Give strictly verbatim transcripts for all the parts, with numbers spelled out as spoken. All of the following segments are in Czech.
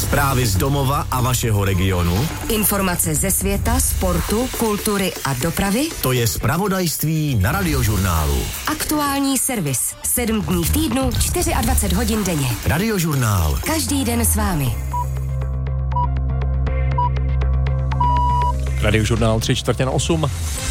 Zprávy z domova a vašeho regionu. Informace ze světa, sportu, kultury a dopravy. To je zpravodajství na Radiožurnálu. Aktuální servis. Sedm dní v týdnu, dvacet čtyři hodin denně. Radiožurnál. Každý den s vámi. Radiožurnál tři čtvrtě na osm.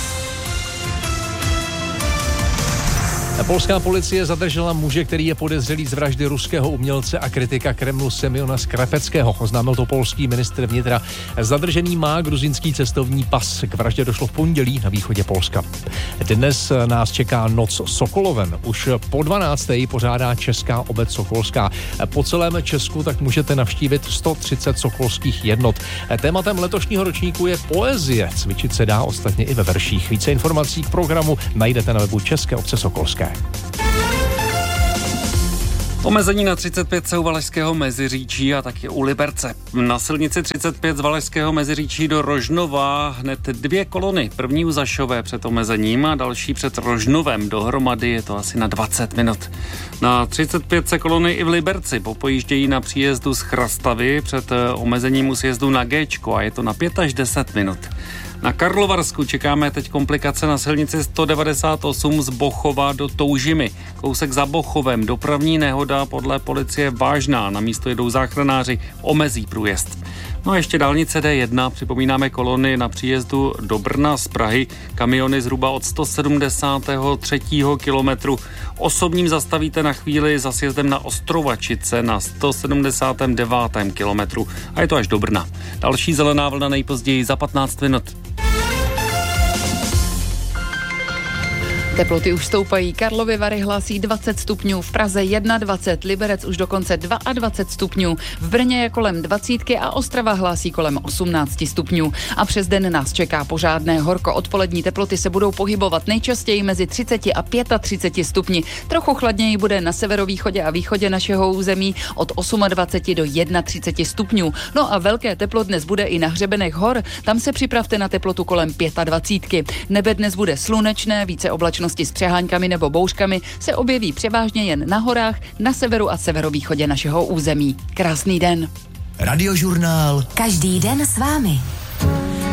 Polská policie zadržela muže, který je podezřelý z vraždy ruského umělce a kritika Kremlu Semjona Skrapeckého. Oznámil to polský ministr vnitra. Zadržený má gruzínský cestovní pas. K vraždě došlo v pondělí na východě Polska. Dnes nás čeká Noc Sokoloven. Už po dvanácté pořádá Česká obec sokolská. Po celém Česku tak můžete navštívit sto třicet sokolských jednot. Tématem letošního ročníku je poezie. Cvičit se dá ostatně i ve verších. Více informací k programu najdete na webu České obce sokolské. Omezení na třicet pět se u Valašského Meziříčí a taky u Liberce. Na silnici třicet pět z Valašského Meziříčí do Rožnova hned dvě kolony. První u Zašové před omezením a další před Rožnovem. Dohromady je to asi na dvacet minut. Na třicet pět se kolony i v Liberci popojíždějí na příjezdu z Chrastavy před omezením u sjezdu na Géčko a je to na pět až deset minut. Na Karlovarsku čekáme teď komplikace na silnici sto devadesát osm z Bochova do Toužimy. Kousek za Bochovem, dopravní nehoda podle policie vážná. Na místo jedou záchranáři, omezí průjezd. No a ještě dálnice D jedna, připomínáme kolony na příjezdu do Brna z Prahy, kamiony zhruba od sto sedmdesátého třetího kilometru. Osobním zastavíte na chvíli za sjezdem na Ostrovačice na sto sedmdesátém devátém kilometru a je to až do Brna. Další zelená vlna nejpozději za patnáct minut. Teploty už stoupají. Karlovy Vary hlásí dvacet stupňů, v Praze dvacet jedna, Liberec už dokonce dvacet dva stupňů, v Brně je kolem dvacítky a Ostrava hlásí kolem osmnáct stupňů. A přes den nás čeká pořádné horko. Odpolední teploty se budou pohybovat nejčastěji mezi třicet a třicet pět stupni. Trochu chladněji bude na severovýchodě a východě našeho území od dvacet osm do třicet jedna stupňů. No a velké teplo dnes bude i na hřebenech hor. Tam se připravte na teplotu kolem dvacet pět. Nebe dnes bude slunečné, více oblačnosti s přeháňkami nebo bouřkami se objeví převážně jen na horách, na severu a severovýchodě našeho území. Krásný den. Radiožurnál. Každý den s vámi.